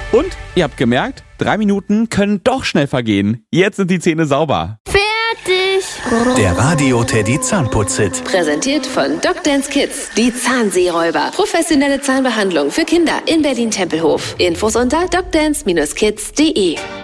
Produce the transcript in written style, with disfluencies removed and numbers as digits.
Und ihr habt gemerkt, 3 Minuten können doch schnell vergehen. Jetzt sind die Zähne sauber. Fertig! Der Radio Teddy Zahnputz-Hit. Präsentiert von Dr. Kids, die Zahnseeräuber. Professionelle Zahnbehandlung für Kinder in Berlin-Tempelhof. Infos unter docdance-kids.de.